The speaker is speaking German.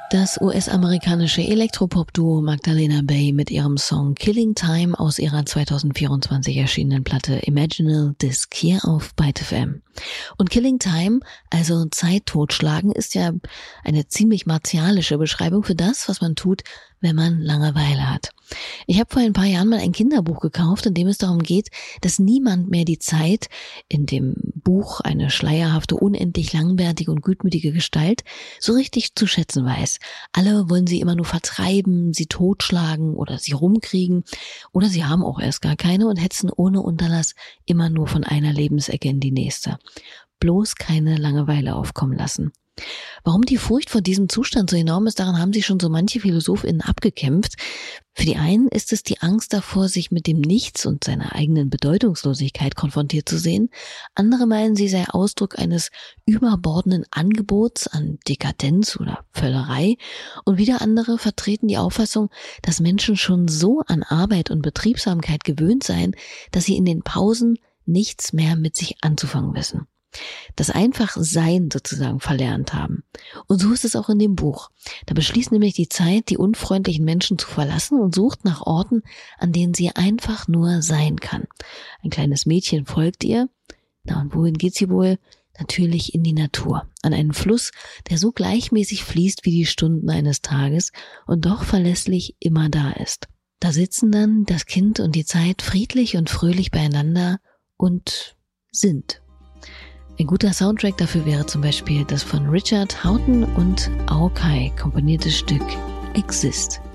Das US-amerikanische Elektropop-Duo Magdalena Bay mit ihrem Song Killing Time aus ihrer 2024 erschienenen Platte Imaginal Disc hier auf Byte FM. Und Killing Time, also Zeit totschlagen, ist ja eine ziemlich martialische Beschreibung für das, was man tut, wenn man Langeweile hat. Ich habe vor ein paar Jahren mal ein Kinderbuch gekauft, in dem es darum geht, dass niemand mehr die Zeit, in dem Buch eine schleierhafte, unendlich langbärtige und gutmütige Gestalt, so richtig zu schätzen weiß. Alle wollen sie immer nur vertreiben, sie totschlagen oder sie rumkriegen oder sie haben auch erst gar keine und hetzen ohne Unterlass immer nur von einer Lebensecke in die nächste. Bloß keine Langeweile aufkommen lassen. Warum die Furcht vor diesem Zustand so enorm ist, daran haben sich schon so manche PhilosophInnen abgekämpft. Für die einen ist es die Angst davor, sich mit dem Nichts und seiner eigenen Bedeutungslosigkeit konfrontiert zu sehen. Andere meinen, sie sei Ausdruck eines überbordenden Angebots an Dekadenz oder Völlerei. Und wieder andere vertreten die Auffassung, dass Menschen schon so an Arbeit und Betriebsamkeit gewöhnt seien, dass sie in den Pausen nichts mehr mit sich anzufangen wissen. Das einfach Sein sozusagen verlernt haben. Und so ist es auch in dem Buch. Da beschließt nämlich die Zeit, die unfreundlichen Menschen zu verlassen und sucht nach Orten, an denen sie einfach nur sein kann. Ein kleines Mädchen folgt ihr. Na, und wohin geht sie wohl? Natürlich in die Natur. An einen Fluss, der so gleichmäßig fließt wie die Stunden eines Tages und doch verlässlich immer da ist. Da sitzen dann das Kind und die Zeit friedlich und fröhlich beieinander und sind. Ein guter Soundtrack dafür wäre zum Beispiel das von Richard Houghton und Aokai komponierte Stück Exist.